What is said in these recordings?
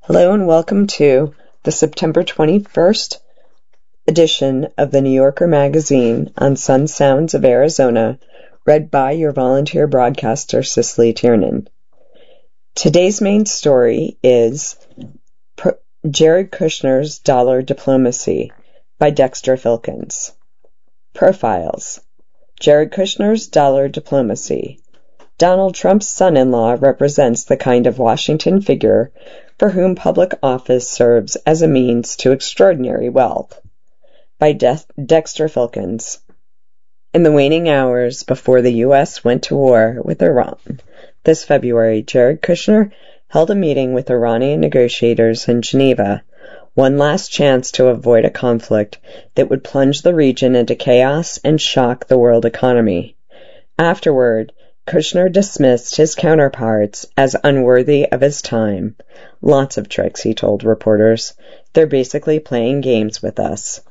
Hello and welcome to the September 21st edition of the New Yorker magazine on Sun Sounds of Arizona, read by your volunteer broadcaster, Cicely Tiernan. Today's main story is Jared Kushner's Dollar Diplomacy by Dexter Filkins. Profiles. Jared Kushner's Dollar Diplomacy. Donald Trump's son-in-law represents the kind of Washington figure for whom public office serves as a means to extraordinary wealth. By Dexter Filkins. In the waning hours before the U.S. went to war with Iran this February, Jared Kushner held a meeting with Iranian negotiators in Geneva, one last chance to avoid a conflict that would plunge the region into chaos and shock the world economy. Afterward, Kushner dismissed his counterparts as unworthy of his time. Lots of tricks, he told reporters. They're basically playing games with us.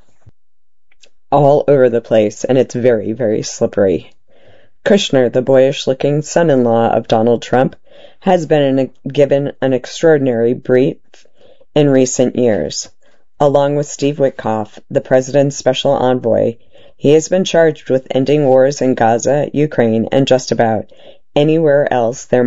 All over the place, and it's very, very slippery. Kushner, the boyish-looking son-in-law of Donald Trump, has been given an extraordinary brief in recent years. Along with Steve Witkoff, the president's special envoy, he has been charged with ending wars in Gaza, Ukraine, and just about anywhere else they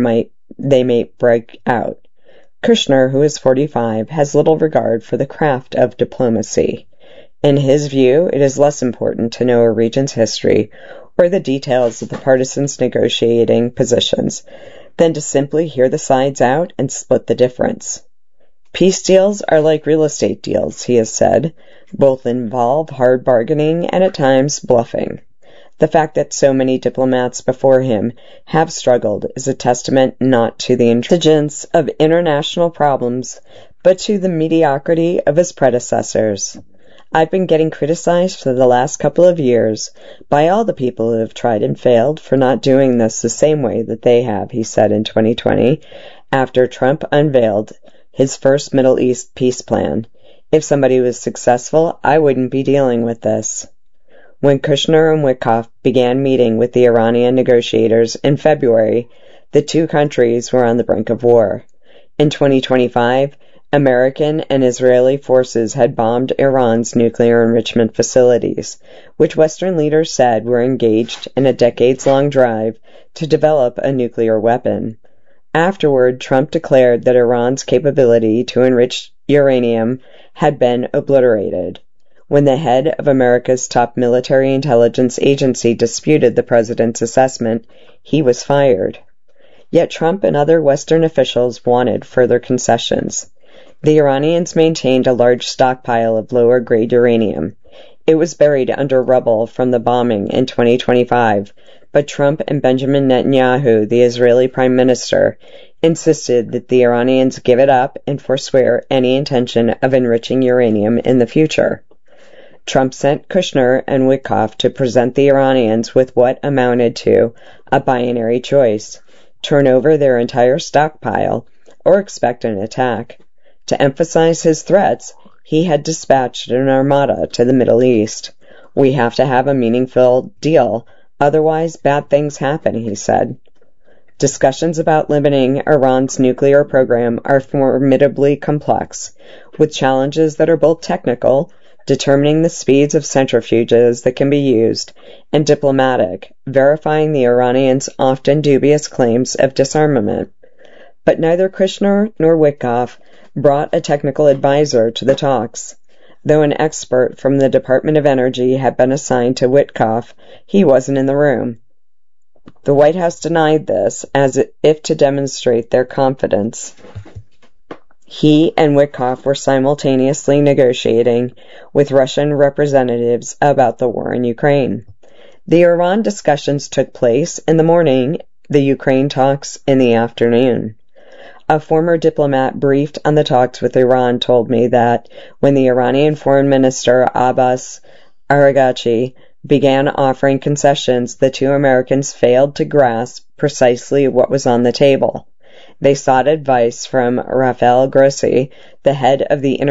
may break out. Kushner, who is 45, has little regard for the craft of diplomacy. In his view, it is less important to know a region's history or the details of the partisans' negotiating positions than to simply hear the sides out and split the difference. Peace deals are like real estate deals, he has said. Both involve hard bargaining and at times bluffing. The fact that so many diplomats before him have struggled is a testament not to the intelligence of international problems, but to the mediocrity of his predecessors. I've been getting criticized for the last couple of years by all the people who have tried and failed for not doing this the same way that they have, he said in 2020, after Trump unveiled his first Middle East peace plan. If somebody was successful, I wouldn't be dealing with this. When Kushner and Witkoff began meeting with the Iranian negotiators in February, the two countries were on the brink of war. In 2025, American and Israeli forces had bombed Iran's nuclear enrichment facilities, which Western leaders said were engaged in a decades-long drive to develop a nuclear weapon. Afterward, Trump declared that Iran's capability to enrich uranium had been obliterated. When the head of America's top military intelligence agency disputed the president's assessment, he was fired. Yet Trump and other Western officials wanted further concessions. The Iranians maintained a large stockpile of lower-grade uranium. It was buried under rubble from the bombing in 2025, but Trump and Benjamin Netanyahu, the Israeli prime minister, insisted that the Iranians give it up and forswear any intention of enriching uranium in the future. Trump sent Kushner and Witkoff to present the Iranians with what amounted to a binary choice: turn over their entire stockpile or expect an attack. To emphasize his threats, he had dispatched an armada to the Middle East. We have to have a meaningful deal, otherwise bad things happen, he said. Discussions about limiting Iran's nuclear program are formidably complex, with challenges that are both technical, determining the speeds of centrifuges that can be used, and diplomatic, verifying the Iranians' often dubious claims of disarmament. But neither Kushner nor Witkoff brought a technical advisor to the talks. Though an expert from the Department of Energy had been assigned to Witkoff, he wasn't in the room. The White House denied this, as if to demonstrate their confidence. He and Witkoff were simultaneously negotiating with Russian representatives about the war in Ukraine. The Iran discussions took place in the morning, the Ukraine talks in the afternoon. A former diplomat briefed on the talks with Iran told me that when the Iranian Foreign Minister Abbas Araghchi began offering concessions, the two Americans failed to grasp precisely what was on the table. They sought advice from Rafael Grossi, the head of the